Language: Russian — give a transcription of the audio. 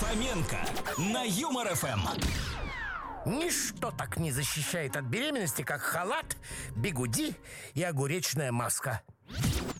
Фоменко на Юмор ФМ. Ничто так не защищает от беременности, как халат, бигуди и огуречная маска.